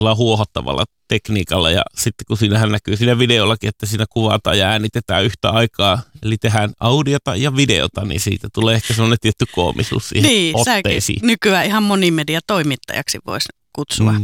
huohottavalla tekniikalla ja sitten kun siinähän näkyy siinä videollakin, että siinä kuvataan ja äänitetään yhtä aikaa, eli tehdään audiota ja videota, niin siitä tulee ehkä sellainen tietty koomisuus siihen niin, otteisiin. Niin, nykyään ihan monimediatoimittajaksi voisi kutsua.